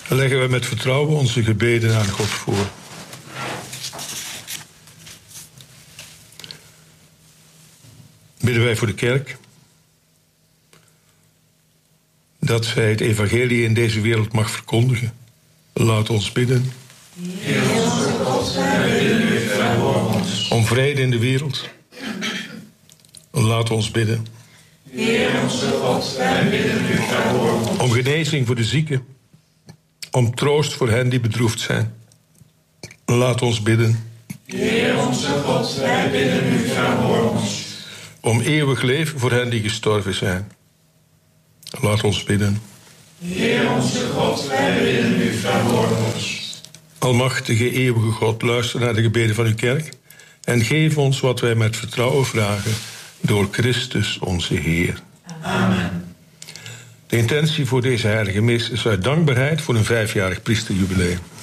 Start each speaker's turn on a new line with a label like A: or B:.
A: Dan leggen wij met vertrouwen onze gebeden aan God voor. Bidden wij voor de kerk, dat zij het evangelie in deze wereld mag verkondigen. Laat ons bidden.
B: Heer onze God, wij bidden u, verhoor ons.
A: Om vrede in de wereld. Laat ons bidden.
B: Heer onze God, wij bidden u, verhoor ons.
A: Om genezing voor de zieken. Om troost voor hen die bedroefd zijn. Laat ons bidden.
B: Heer onze God, wij bidden u, verhoor ons.
A: Om eeuwig leven voor hen die gestorven zijn. Laat ons bidden.
B: Heer onze God, wij bidden u, verhoor ons.
A: Almachtige, eeuwige God, luister naar de gebeden van uw kerk en geef ons wat wij met vertrouwen vragen door Christus onze Heer.
B: Amen.
A: De intentie voor deze heilige mis is uit dankbaarheid voor een 5-jarig priesterjubileum.